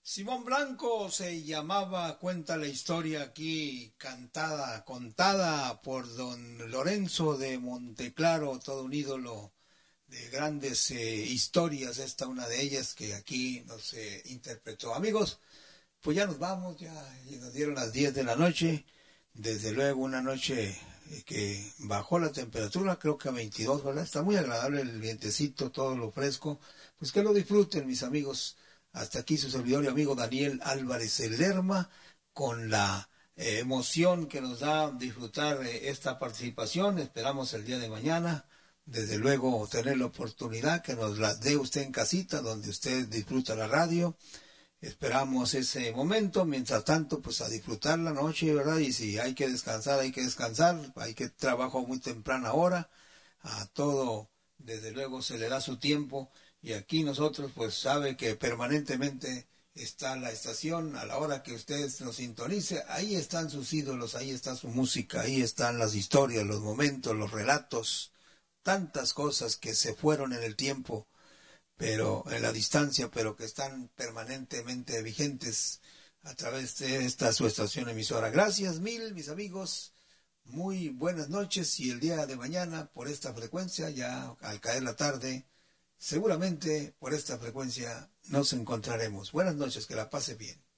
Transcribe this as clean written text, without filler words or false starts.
Simón Blanco se llamaba, cuenta la historia aquí, contada por don Lorenzo de Monteclaro, todo un ídolo de grandes historias, esta una de ellas que aquí nos interpretó. Amigos, pues ya nos vamos, ya nos dieron las 10 de la noche, desde luego una noche que bajó la temperatura, creo que a 22, ¿verdad? Está muy agradable el vientecito, todo lo fresco, pues que lo disfruten mis amigos. Hasta aquí su servidor y amigo Daniel Álvarez el Lerma, con la emoción que nos da disfrutar esta participación. Esperamos el día de mañana, desde luego, tener la oportunidad que nos la dé usted en casita, donde usted disfruta la radio. Esperamos ese momento. Mientras tanto, pues a disfrutar la noche, ¿verdad? Y si hay que descansar, hay que descansar. Hay que trabajar muy temprana hora. A todo, desde luego, se le da su tiempo. Y aquí nosotros, pues sabe que permanentemente está la estación, a la hora que usted nos sintonice, ahí están sus ídolos, ahí está su música, ahí están las historias, los momentos, los relatos, tantas cosas que se fueron en el tiempo, pero en la distancia, pero que están permanentemente vigentes a través de esta su estación emisora. Gracias mil, mis amigos. Muy buenas noches, y el día de mañana por esta frecuencia, ya al caer la tarde, seguramente por esta frecuencia nos encontraremos. Buenas noches, que la pase bien.